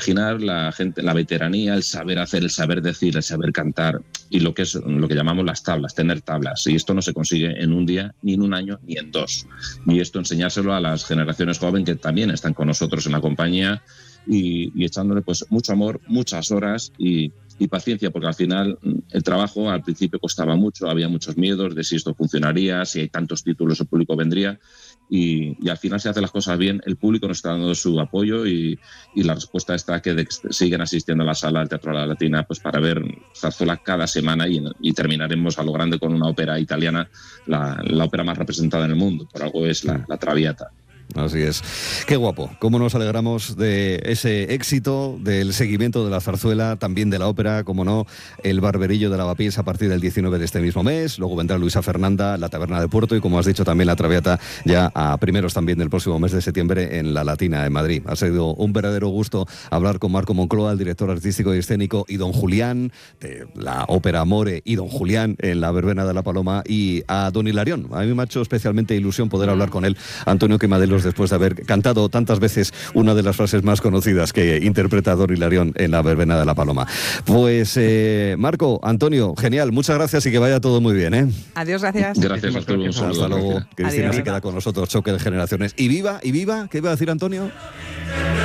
compaginar la gente, la veteranía, el saber hacer, el saber decir, el saber cantar y lo que llamamos las tablas, tener tablas. Y esto no se consigue en un día, ni en un año, ni en dos. Y esto enseñárselo a las generaciones jóvenes que también están con nosotros en la compañía y echándole pues mucho amor, muchas horas y paciencia, porque al final el trabajo al principio costaba mucho, había muchos miedos de si esto funcionaría, si hay tantos títulos el público vendría y al final se hacen las cosas bien, el público nos está dando su apoyo y la respuesta está que siguen asistiendo a la sala del Teatro de la Latina pues para ver zarzuela cada semana y terminaremos a lo grande con una ópera italiana, la ópera más representada en el mundo, por algo es la Traviata. Así es. Qué guapo. Cómo nos alegramos de ese éxito, del seguimiento de la zarzuela, también de la ópera, como no, el Barberillo de Lavapiés a partir del 19 de este mismo mes. Luego vendrá Luisa Fernanda, la Taberna de Puerto y, como has dicho, también la Traviata ya a primeros también del próximo mes de septiembre en la Latina en Madrid. Ha sido un verdadero gusto hablar con Marco Moncloa, el director artístico y escénico, y don Julián, de la ópera Amore, y don Julián en la Verbena de la Paloma, y a don Hilarión. A mí me ha hecho especialmente ilusión poder hablar con él, Antonio Quemadelos, después de haber cantado tantas veces una de las frases más conocidas que interpreta don Hilarión en la Verbena de la Paloma. Pues Marco, Antonio, genial, muchas gracias y que vaya todo muy bien, ¿eh? Adiós, gracias. Gracias a todos. Hasta luego. Cristina Adiós. se queda con nosotros, Choque de Generaciones. Y viva, ¿qué iba a decir Antonio?